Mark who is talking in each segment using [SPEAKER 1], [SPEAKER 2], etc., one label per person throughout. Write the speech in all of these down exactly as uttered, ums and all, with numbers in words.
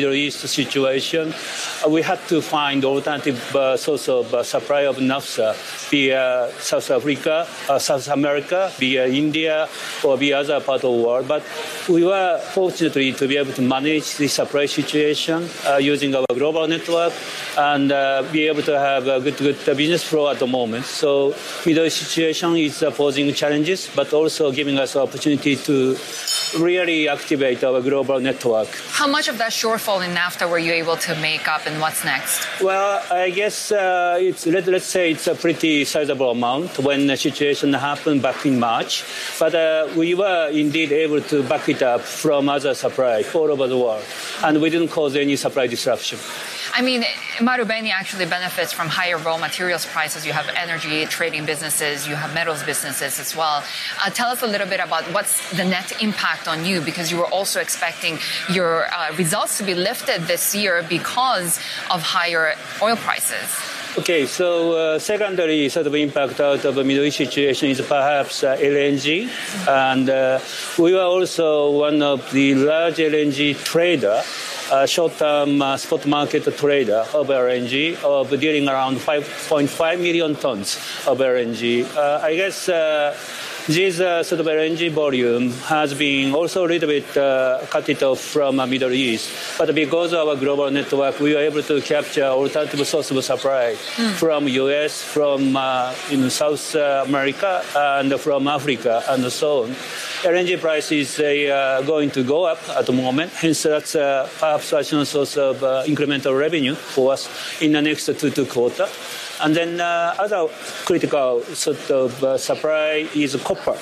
[SPEAKER 1] Middle East situation, uh, we had to find alternative uh, source of uh, supply of naphtha via South Africa, uh, South America, via India, or via other part of the world. But we were fortunately to be able to manage the supply situation uh, using our global network and uh, be able to have a good, good business flow at the moment. So Middle East situation is uh, posing challenges, but also giving us the opportunity to really activate our global network.
[SPEAKER 2] How much of that shortfall in NAFTA were you able to make up, and what's next?
[SPEAKER 1] Well, I guess uh, it's let, let's say it's a pretty sizable amount when the situation happened back in March. But uh, we were indeed able to back it up from other supply all over the world, and we didn't cause any supply disruption.
[SPEAKER 2] I mean, Marubeni actually benefits from higher raw materials prices. You have energy trading businesses, you have metals businesses as well. Uh, tell us a little bit about what's the net impact on you, because you were also expecting your uh, results to be lifted this year because of higher oil prices.
[SPEAKER 1] Okay, so uh, secondary sort of impact out of the Middle East situation is perhaps uh, L N G. And uh, we were also one of the large L N G trader, uh, short-term uh, spot market trader of L N G, of dealing around five point five million tons of L N G. Uh, I guess uh, this uh, sort of L N G volume has been also a little bit uh, cut it off from the uh, Middle East. But because of our global network, we were able to capture alternative source of supply mm. from U S, from uh, in South America, and from Africa, and so on. L N G price is uh, going to go up at the moment. Hence, that's uh, perhaps additional source of uh, incremental revenue for us in the next two, two quarters. And then uh, other critical sort of uh, supply is copper.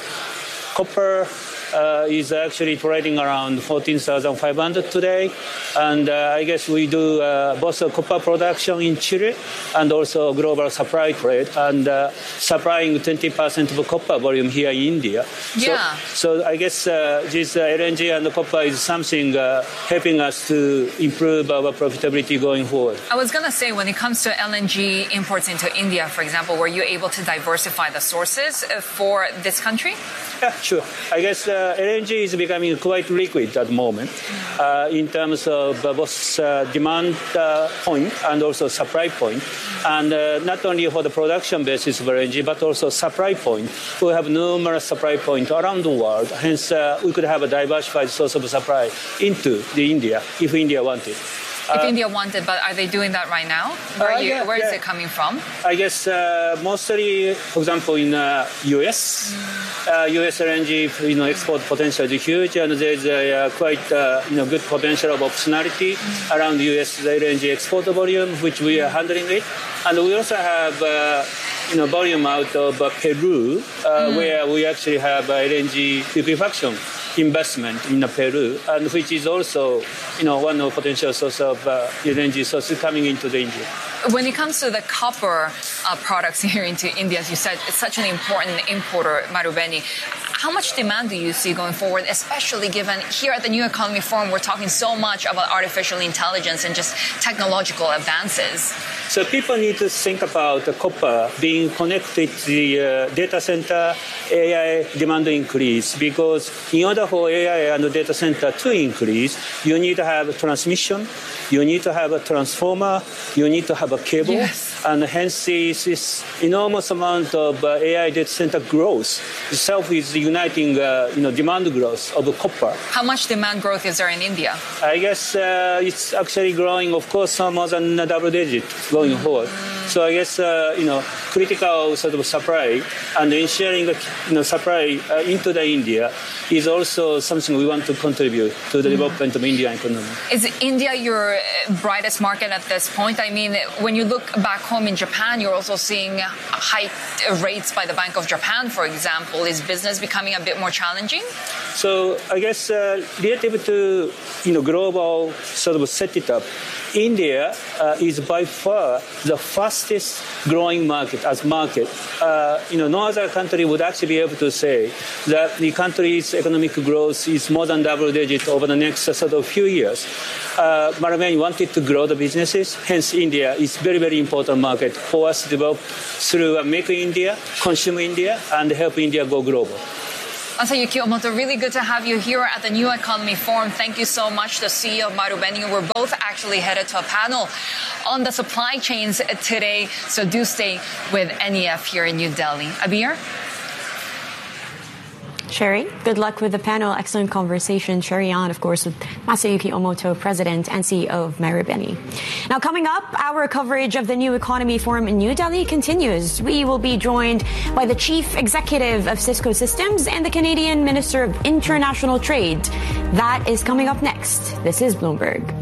[SPEAKER 1] Copper uh, is actually trading around fourteen thousand five hundred today. And uh, I guess we do uh, both copper production in Chile and also global supply trade, and uh, supplying twenty percent of copper volume here in India.
[SPEAKER 2] Yeah.
[SPEAKER 1] So, so I guess uh, this uh, L N G and copper is something uh, helping us to improve our profitability going forward.
[SPEAKER 2] I was going to say, when it comes to L N G imports into India, for example, were you able to diversify the sources for this country?
[SPEAKER 1] Yeah, sure. I guess uh, L N G is becoming quite liquid at the moment uh, in terms of uh, both uh, demand uh, point and also supply point. And uh, not only for the production basis of L N G, but also supply point. We have numerous supply points around the world. Hence, uh, we could have a diversified source of supply into the India if India wanted.
[SPEAKER 2] If uh, India wanted, but are they doing that right now? Where, uh, you,
[SPEAKER 1] yeah,
[SPEAKER 2] where
[SPEAKER 1] yeah.
[SPEAKER 2] is it coming from?
[SPEAKER 1] I guess uh, mostly, for example, in uh, U S, mm. uh, U S L N G, you know, export potential is huge, and there's uh, quite uh, you know good potential of optionality mm. around U S L N G export volume, which we are handling it, and we also have. Uh, You know, volume out of uh, Peru, uh, mm. where we actually have uh, L N G liquefaction investment in uh, Peru, and which is also, you know, one of potential source of uh, L N G sources coming into the India.
[SPEAKER 2] When it comes to the copper uh, products here into India, as you said, it's such an important importer, Marubeni. How much demand do you see going forward, especially given here at the New Economy Forum, we're talking so much about artificial intelligence and just technological advances?
[SPEAKER 1] So people need to think about the copper being connected to the uh, data center, A I demand increase, because in order for A I and the data center to increase, you need to have transmission, you need to have a transformer, you need to have a cable,
[SPEAKER 2] yes.
[SPEAKER 1] and hence this, this enormous amount of uh, A I data center growth itself is uniting uh, you know, demand growth of copper.
[SPEAKER 2] How much demand growth is there in India?
[SPEAKER 1] I guess uh, it's actually growing, of course, more than double digit going mm. forward. So I guess, uh, you know, critical sort of supply and ensuring, you know, supply uh, into the India is also something we want to contribute to the mm. development of Indian economy.
[SPEAKER 2] Is India your brightest market at this point? I mean, when you look back home in Japan, you're also seeing high rates by the Bank of Japan, for example. Is business becoming a bit more challenging?
[SPEAKER 1] So I guess uh, relative to, you know, global sort of set it up, India uh, is by far the fastest growing market as market. Uh, you know, no other country would actually be able to say that the country's economic growth is more than double digit over the next uh, sort of few years. Uh, Marubeni wanted to grow the businesses, hence India is very, very important market for us to develop through uh, Make India, Consume India, and help India go global.
[SPEAKER 2] Masayuki Ohmoto, really good to have you here at the New Economy Forum. Thank you so much. The C E O of Marubeni. We're both actually headed to a panel on the supply chains today, so do stay with N E F here in New Delhi. Abir?
[SPEAKER 3] Sherry, good luck with the panel. Excellent conversation. Sherry on, of course, with Masayuki Ohmoto, President and C E O of Marubeni. Now, coming up, our coverage of the New Economy Forum in New Delhi continues. We will be joined by the Chief Executive of Cisco Systems and the Canadian Minister of International Trade. That is coming up next. This is Bloomberg.